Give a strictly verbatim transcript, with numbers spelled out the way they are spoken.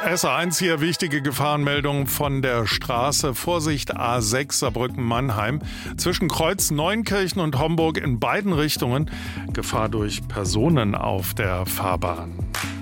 S A eins hier, wichtige Gefahrenmeldung von der Straße. Vorsicht A sechs Saarbrücken-Mannheim. Zwischen Kreuz Neunkirchen und Homburg in beiden Richtungen. Gefahr durch Personen auf der Fahrbahn.